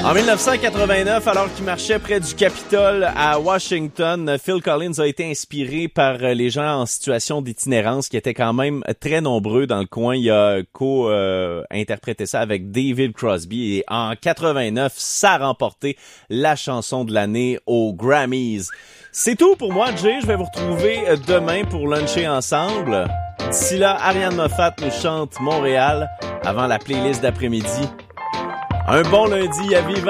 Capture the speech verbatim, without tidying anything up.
En dix-neuf cent quatre-vingt-neuf, alors qu'il marchait près du Capitole à Washington, Phil Collins a été inspiré par les gens en situation d'itinérance qui étaient quand même très nombreux dans le coin. Il a co-interprété euh, ça avec David Crosby et en quatre-vingt-neuf, ça a remporté la chanson de l'année aux Grammys. C'est tout pour moi, Jay. Je vais vous retrouver demain pour luncher ensemble. D'ici là, Ariane Moffat nous chante Montréal avant la playlist d'après-midi. Un bon lundi à vivre.